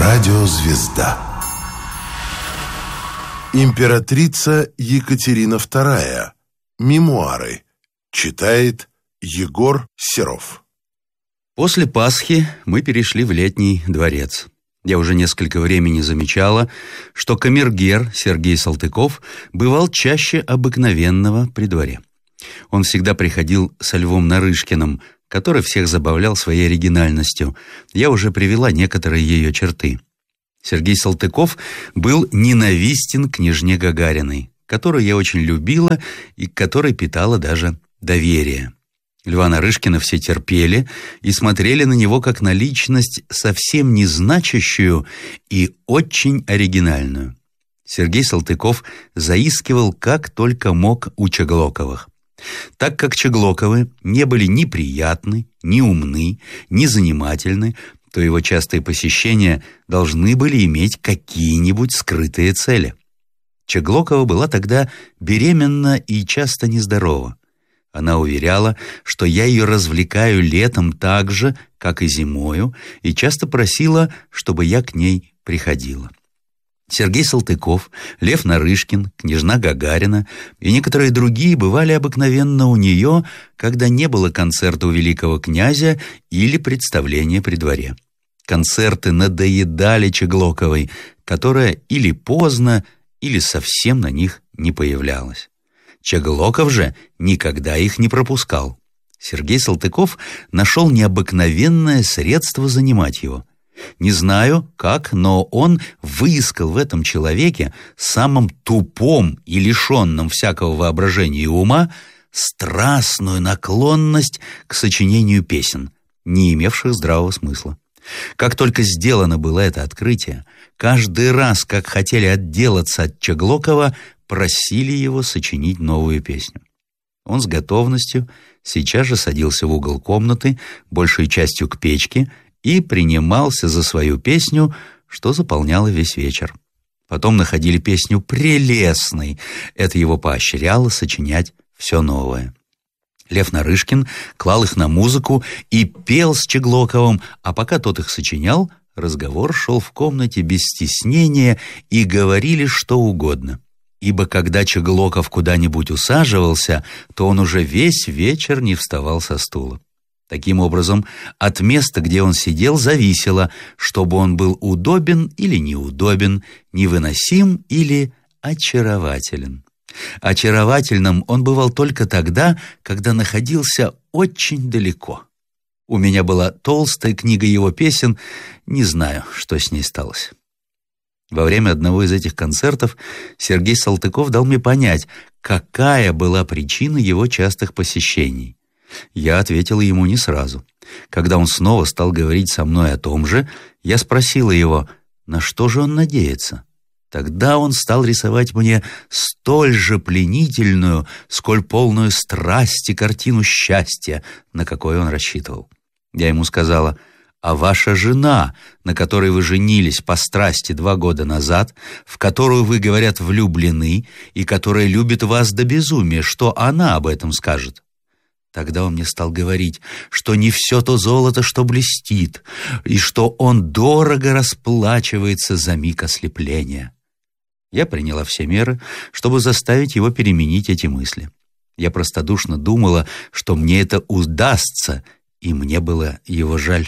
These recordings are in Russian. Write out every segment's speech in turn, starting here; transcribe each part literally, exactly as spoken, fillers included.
Радиозвезда. Императрица Екатерина вторая. Мемуары. Читает Егор Серов. После Пасхи мы перешли в Летний дворец. Я уже несколько времени замечала, что камергер Сергей Салтыков бывал чаще обыкновенного при дворе. Он всегда приходил со Львом Нарышкиным, который всех забавлял своей оригинальностью. Я уже привела некоторые ее черты. Сергей Салтыков был ненавистен княжне Гагариной, которую я очень любила и к которой питала даже доверие. Льва Нарышкина все терпели и смотрели на него как на личность совсем незначащую и очень оригинальную. Сергей Салтыков заискивал как только мог у Чеглоковых. Так как Чеглоковы не были ни приятны, ни умны, ни занимательны, то его частые посещения должны были иметь какие-нибудь скрытые цели. Чеглокова была тогда беременна и часто нездорова. Она уверяла, что я ее развлекаю летом так же, как и зимою, и часто просила, чтобы я к ней приходила. Сергей Салтыков, Лев Нарышкин, княжна Гагарина и некоторые другие бывали обыкновенно у нее, когда не было концерта у великого князя или представления при дворе. Концерты надоедали Чеглоковой, которая или поздно, или совсем на них не появлялась. Чеглоков же никогда их не пропускал. Сергей Салтыков нашел необыкновенное средство занимать его. Не знаю, как, но он выискал в этом человеке, самом тупом и лишенном всякого воображения и ума, страстную наклонность к сочинению песен, не имевших здравого смысла. Как только сделано было это открытие, каждый раз, как хотели отделаться от Чеглокова, просили его сочинить новую песню. Он с готовностью сейчас же садился в угол комнаты, большей частью к печке, и принимался за свою песню, что заполняло весь вечер. Потом находили песню прелестной. Это его поощряло сочинять все новое. Лев Нарышкин клал их на музыку и пел с Чеглоковым, а пока тот их сочинял, разговор шел в комнате без стеснения и говорили что угодно. Ибо когда Чеглоков куда-нибудь усаживался, то он уже весь вечер не вставал со стула. Таким образом, от места, где он сидел, зависело, чтобы он был удобен или неудобен, невыносим или очарователен. Очаровательным он бывал только тогда, когда находился очень далеко. У меня была толстая книга его песен, не знаю, что с ней сталось. Во время одного из этих концертов Сергей Салтыков дал мне понять, какая была причина его частых посещений. Я ответила ему не сразу. Когда он снова стал говорить со мной о том же, я спросила его, на что же он надеется. Тогда он стал рисовать мне столь же пленительную, сколь полную страсти картину счастья, на какой он рассчитывал. Я ему сказала, а ваша жена, на которой вы женились по страсти два года назад, в которую вы, говорят, влюблены, и которая любит вас до безумия, что она об этом скажет? Тогда он мне стал говорить, что не все то золото, что блестит, и что он дорого расплачивается за миг ослепления. Я приняла все меры, чтобы заставить его переменить эти мысли. Я простодушно думала, что мне это удастся, и мне было его жаль.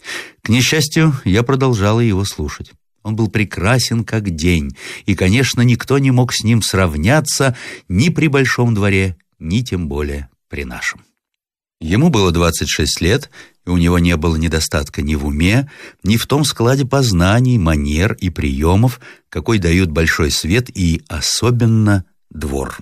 К несчастью, я продолжала его слушать. Он был прекрасен как день, и, конечно, никто не мог с ним сравняться ни при большом дворе, ни тем более при нашем. Ему было двадцать шесть лет, и у него не было недостатка ни в уме, ни в том складе познаний, манер и приемов, какой дают большой свет и особенно двор.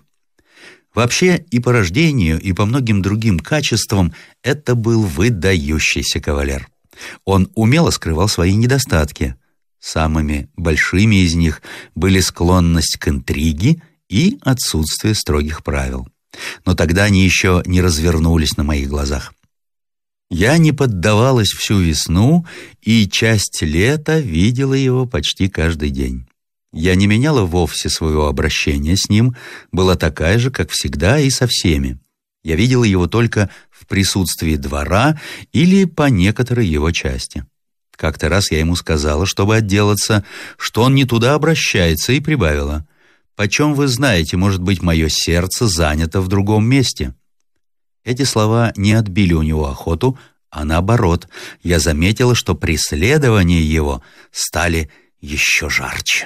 Вообще и по рождению, и по многим другим качествам это был выдающийся кавалер. Он умело скрывал свои недостатки. Самыми большими из них были склонность к интриге и отсутствие строгих правил. Но тогда они еще не развернулись на моих глазах. Я не поддавалась всю весну, и часть лета видела его почти каждый день. Я не меняла вовсе своего обращения с ним, была такая же, как всегда, и со всеми. Я видела его только в присутствии двора или по некоторой его части. Как-то раз я ему сказала, чтобы отделаться, что он не туда обращается, и прибавила: «Почем вы знаете, может быть, мое сердце занято в другом месте?» Эти слова не отбили у него охоту, а наоборот, я заметила, что преследования его стали еще жарче.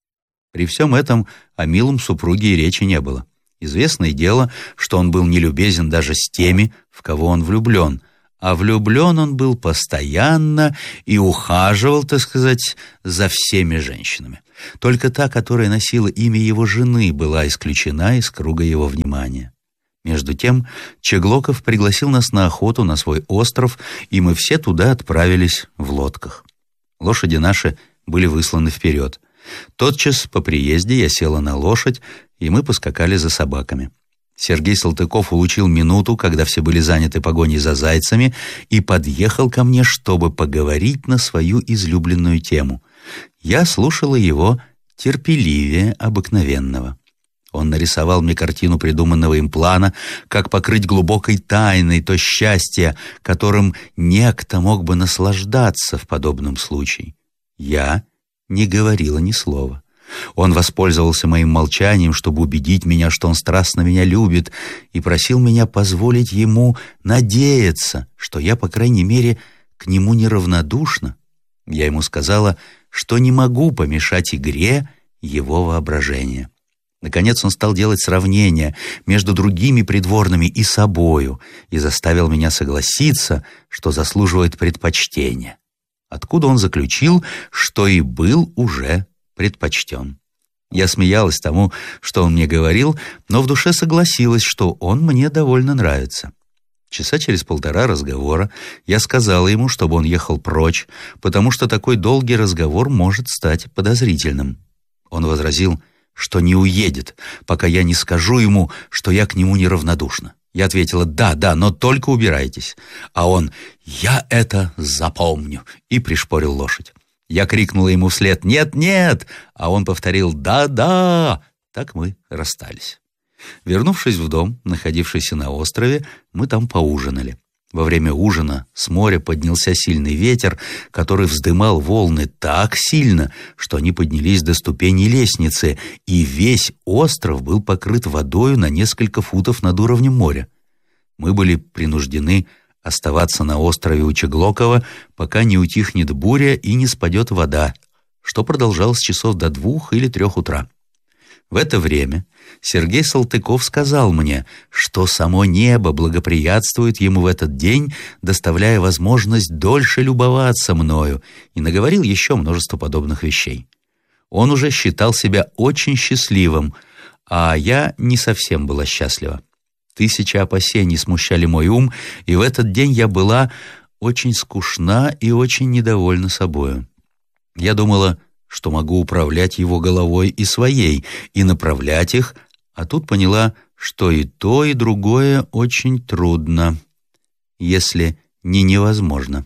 При всем этом о милом супруге и речи не было. Известное дело, что он был нелюбезен даже с теми, в кого он влюблен, а влюблен он был постоянно и ухаживал, так сказать, за всеми женщинами. Только та, которая носила имя его жены, была исключена из круга его внимания. Между тем Чеглоков пригласил нас на охоту на свой остров, и мы все туда отправились в лодках. Лошади наши были высланы вперед. Тотчас по приезде я села на лошадь, и мы поскакали за собаками. Сергей Салтыков улучил минуту, когда все были заняты погоней за зайцами, и подъехал ко мне, чтобы поговорить на свою излюбленную тему. Я слушала его терпеливее обыкновенного. Он нарисовал мне картину придуманного им плана, как покрыть глубокой тайной то счастье, которым некто мог бы наслаждаться в подобном случае. Я не говорила ни слова. Он воспользовался моим молчанием, чтобы убедить меня, что он страстно меня любит, и просил меня позволить ему надеяться, что я, по крайней мере, к нему неравнодушна. Я ему сказала, что не могу помешать игре его воображения. Наконец он стал делать сравнения между другими придворными и собою и заставил меня согласиться, что заслуживает предпочтения. Откуда он заключил, что и был уже предпочтен. Я смеялась тому, что он мне говорил, но в душе согласилась, что он мне довольно нравится. Часа через полтора разговора я сказала ему, чтобы он ехал прочь, потому что такой долгий разговор может стать подозрительным. Он возразил, что не уедет, пока я не скажу ему, что я к нему неравнодушна. Я ответила: «Да, да, но только убирайтесь». А он: «Я это запомню», и пришпорил лошадь. Я крикнула ему вслед: «Нет, нет!» А он повторил: «Да, да!» Так мы расстались. Вернувшись в дом, находившийся на острове, мы там поужинали. Во время ужина с моря поднялся сильный ветер, который вздымал волны так сильно, что они поднялись до ступеней лестницы, и весь остров был покрыт водою на несколько футов над уровнем моря. Мы были принуждены оставаться на острове у Чеглокова, пока не утихнет буря и не спадет вода, что продолжалось часов до двух или трех утра. В это время Сергей Салтыков сказал мне, что само небо благоприятствует ему в этот день, доставляя возможность дольше любоваться мною, и наговорил еще множество подобных вещей. Он уже считал себя очень счастливым, а я не совсем была счастлива. Тысячи опасений смущали мой ум, и в этот день я была очень скучна и очень недовольна собою. Я думала, что могу управлять его головой и своей, и направлять их, а тут поняла, что и то, и другое очень трудно, если не невозможно.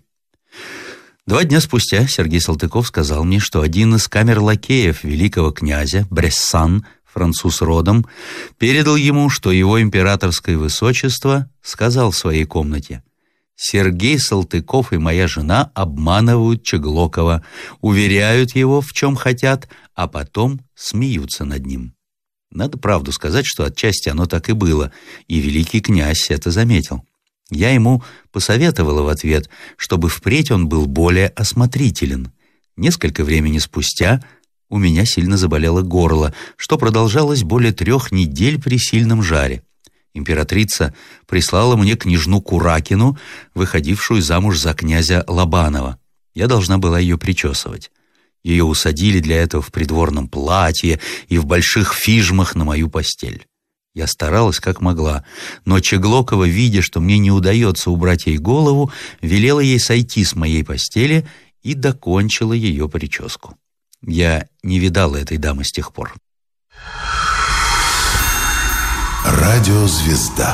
Два дня спустя Сергей Салтыков сказал мне, что один из камер-лакеев великого князя, Брессан, француз родом, передал ему, что его императорское высочество сказал в своей комнате: «Сергей Салтыков и моя жена обманывают Чеглокова, уверяют его, в чем хотят, а потом смеются над ним». Надо правду сказать, что отчасти оно так и было, и великий князь это заметил. Я ему посоветовала в ответ, чтобы впредь он был более осмотрителен. Несколько времени спустя у меня сильно заболело горло, что продолжалось более трех недель при сильном жаре. Императрица прислала мне княжну Куракину, выходившую замуж за князя Лобанова. Я должна была ее причесывать. Ее усадили для этого в придворном платье и в больших фижмах на мою постель. Я старалась как могла, но Чеглокова, видя, что мне не удается убрать ей голову, велела ей сойти с моей постели и докончила ее прическу. Я не видала этой дамы с тех пор. Радиозвезда.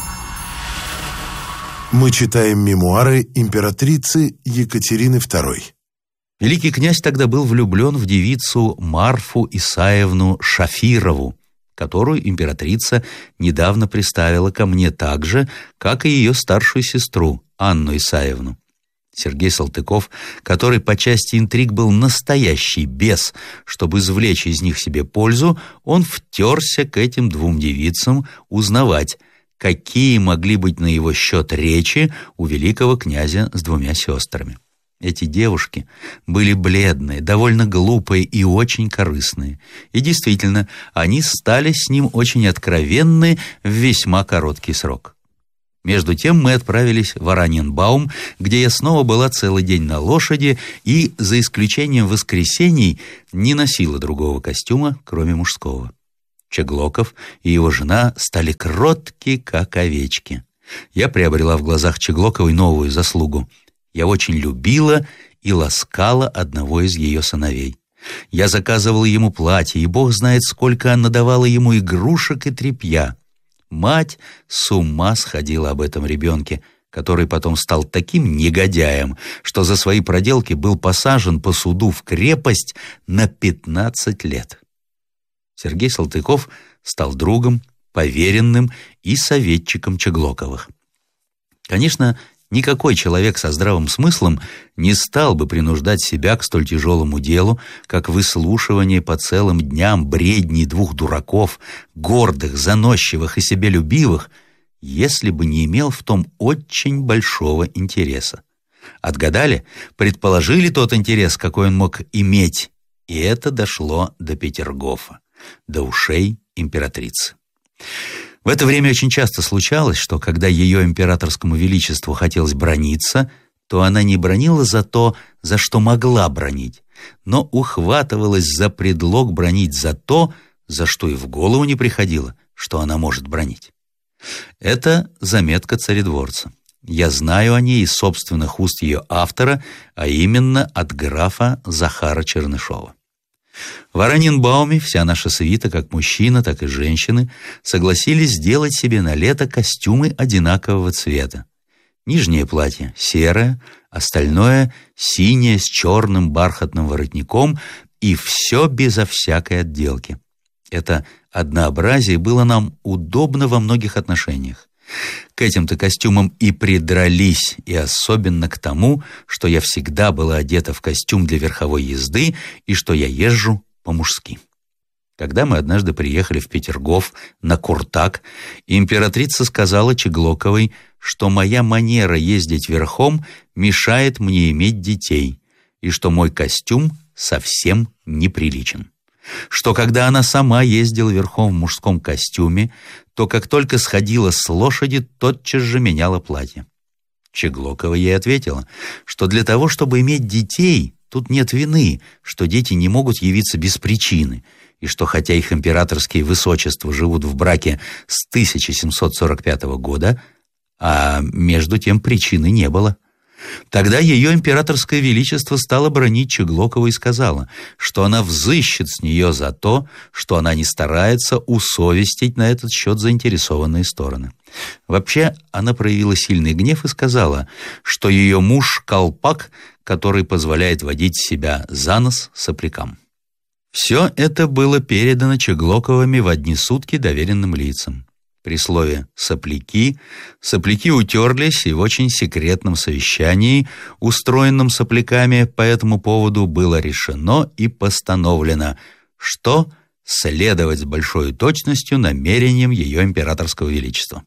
Мы читаем мемуары императрицы Екатерины второй. Великий князь тогда был влюблен в девицу Марфу Исаевну Шафирову, которую императрица недавно приставила ко мне так же, как и ее старшую сестру Анну Исаевну. Сергей Салтыков, который по части интриг был настоящий бес, чтобы извлечь из них себе пользу, он втерся к этим двум девицам узнавать, какие могли быть на его счет речи у великого князя с двумя сестрами. Эти девушки были бледные, довольно глупые и очень корыстные. И действительно, они стали с ним очень откровенны в весьма короткий срок. Между тем мы отправились в Ораньенбаум, где я снова была целый день на лошади и, за исключением воскресений, не носила другого костюма, кроме мужского. Чеглоков и его жена стали кротки, как овечки. Я приобрела в глазах Чеглоковой новую заслугу. Я очень любила и ласкала одного из ее сыновей. Я заказывала ему платье, и Бог знает, сколько она давала ему игрушек и тряпья. Мать с ума сходила об этом ребенке, который потом стал таким негодяем, что за свои проделки был посажен по суду в крепость на пятнадцать лет. Сергей Салтыков стал другом, поверенным и советчиком Чеглоковых. Конечно, никакой человек со здравым смыслом не стал бы принуждать себя к столь тяжелому делу, как выслушивание по целым дням бредней двух дураков, гордых, заносчивых и себелюбивых, если бы не имел в том очень большого интереса. Отгадали, предположили тот интерес, какой он мог иметь, и это дошло до Петергофа, до ушей императрицы. В это время очень часто случалось, что когда ее императорскому величеству хотелось браниться, то она не бранила за то, за что могла бранить, но ухватывалась за предлог бранить за то, за что и в голову не приходило, что она может бранить. Это заметка царедворца. Я знаю о ней из собственных уст ее автора, а именно от графа Захара Чернышова. В Ораньенбауме вся наша свита, как мужчина, так и женщины, согласились сделать себе на лето костюмы одинакового цвета. Нижнее платье серое, остальное синее с черным бархатным воротником, и все безо всякой отделки. Это однообразие было нам удобно во многих отношениях. К этим-то костюмам и придрались, и особенно к тому, что я всегда была одета в костюм для верховой езды и что я езжу по-мужски. Когда мы однажды приехали в Петергоф на Куртак, императрица сказала Чеглоковой, что моя манера ездить верхом мешает мне иметь детей, и что мой костюм совсем неприличен. Что когда она сама ездила верхом в мужском костюме, то как только сходила с лошади, тотчас же меняла платье. Чеглокова ей ответила, что для того, чтобы иметь детей, тут нет вины, что дети не могут явиться без причины, и что хотя их императорские высочества живут в браке с тысяча семьсот сорок пятого года, а между тем причины не было. Тогда ее императорское величество стало бранить Чеглокову и сказала, что она взыщет с нее за то, что она не старается усовестить на этот счет заинтересованные стороны. Вообще, она проявила сильный гнев и сказала, что ее муж – колпак, который позволяет водить себя за нос соплякам. Все это было передано Чеглоковыми в одни сутки доверенным лицам. При слове «сопляки» сопляки утерлись, и в очень секретном совещании, устроенном сопляками по этому поводу, было решено и постановлено, что следовать с большой точностью намерениям ее императорского величества.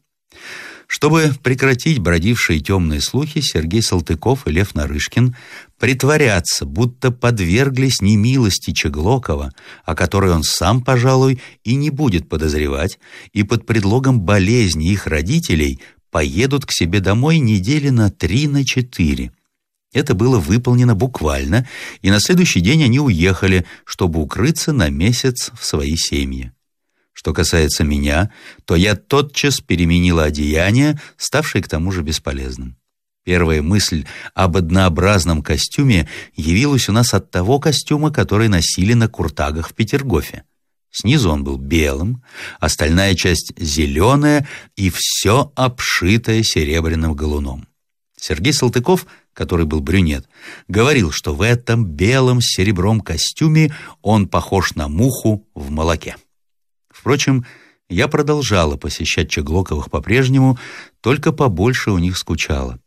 Чтобы прекратить бродившие темные слухи, Сергей Салтыков и Лев Нарышкин притворятся, будто подверглись немилости Чеглокова, о которой он сам, пожалуй, и не будет подозревать, и под предлогом болезни их родителей поедут к себе домой недели на три, на четыре. Это было выполнено буквально, и на следующий день они уехали, чтобы укрыться на месяц в свои семьи. Что касается меня, то я тотчас переменила одеяние, ставшее к тому же бесполезным. Первая мысль об однообразном костюме явилась у нас от того костюма, который носили на Куртагах в Петергофе. Снизу он был белым, остальная часть зеленая и все обшитое серебряным галуном. Сергей Салтыков, который был брюнет, говорил, что в этом белом с серебром костюме он похож на муху в молоке. Впрочем, я продолжала посещать Чеглоковых по-прежнему, только побольше у них скучала.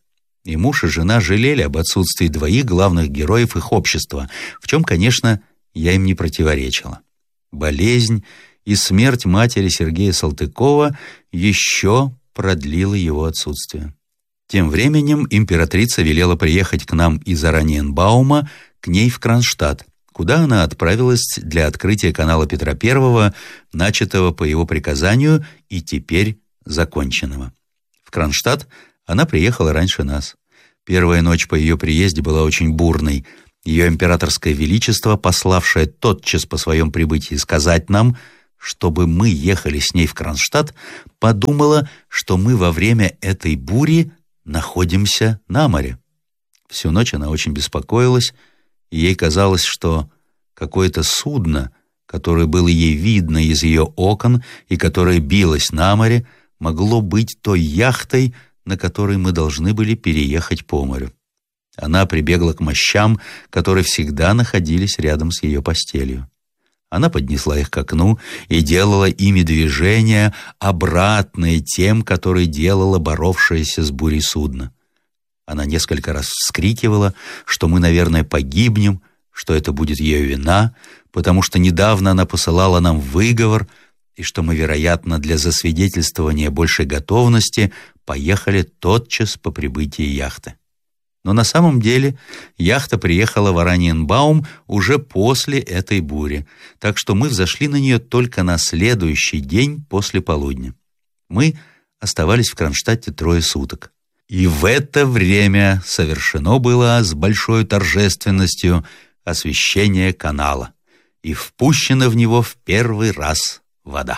И муж и жена жалели об отсутствии двоих главных героев их общества, в чем, конечно, я им не противоречила. Болезнь и смерть матери Сергея Салтыкова еще продлила его отсутствие. Тем временем императрица велела приехать к нам из Ораниенбаума к ней в Кронштадт, куда она отправилась для открытия канала Петра Первого, начатого по его приказанию и теперь законченного. В Кронштадт она приехала раньше нас. Первая ночь по ее приезде была очень бурной. Ее императорское величество, пославшее тотчас по своем прибытии сказать нам, чтобы мы ехали с ней в Кронштадт, подумала, что мы во время этой бури находимся на море. Всю ночь она очень беспокоилась, и ей казалось, что какое-то судно, которое было ей видно из ее окон и которое билось на море, могло быть той яхтой, на которой мы должны были переехать по морю. Она прибегла к мощам, которые всегда находились рядом с ее постелью. Она поднесла их к окну и делала ими движения, обратные тем, которые делала боровшееся с бурей судно. Она несколько раз вскрикивала, что мы, наверное, погибнем, что это будет ее вина, потому что недавно она посылала нам выговор, и что мы, вероятно, для засвидетельствования большей готовности поехали тотчас по прибытии яхты. Но на самом деле яхта приехала в Ораниенбаум уже после этой бури, так что мы взошли на нее только на следующий день после полудня. Мы оставались в Кронштадте трое суток. И в это время совершено было с большой торжественностью освящение канала, и впущена в него в первый раз вода.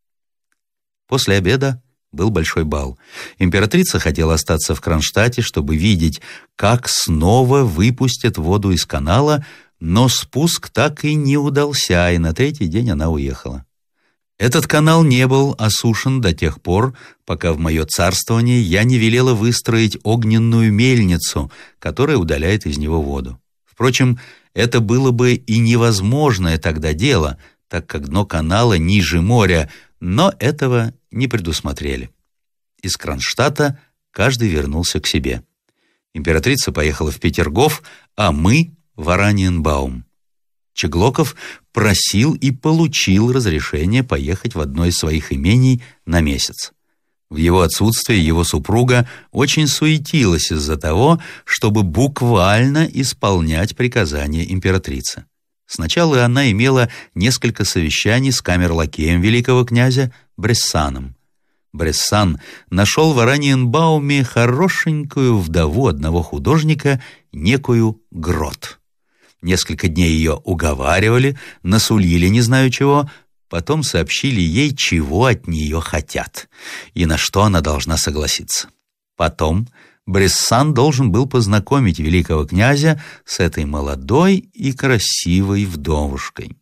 После обеда был большой бал. Императрица хотела остаться в Кронштадте, чтобы видеть, как снова выпустят воду из канала, но спуск так и не удался, и на третий день она уехала. Этот канал не был осушен до тех пор, пока в мое царствование я не велела выстроить огненную мельницу, которая удаляет из него воду. Впрочем, это было бы и невозможное тогда дело, так как дно канала ниже моря, но этого не предусмотрели. Из Кронштадта каждый вернулся к себе. Императрица поехала в Петергоф, а мы в Ораниенбаум. Чеглоков просил и получил разрешение поехать в одно из своих имений на месяц. В его отсутствие его супруга очень суетилась из-за того, чтобы буквально исполнять приказания императрицы. Сначала она имела несколько совещаний с камерлакеем великого князя Брессаном. Брессан нашел в Ораниенбауме хорошенькую вдову одного художника, некую Грот. Несколько дней ее уговаривали, насулили не знаю чего, потом сообщили ей, чего от нее хотят и на что она должна согласиться. Потом Брессан должен был познакомить великого князя с этой молодой и красивой вдовушкой.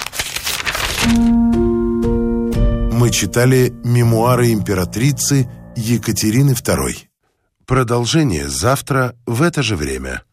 Мы читали мемуары императрицы Екатерины Второй. Продолжение завтра в это же время.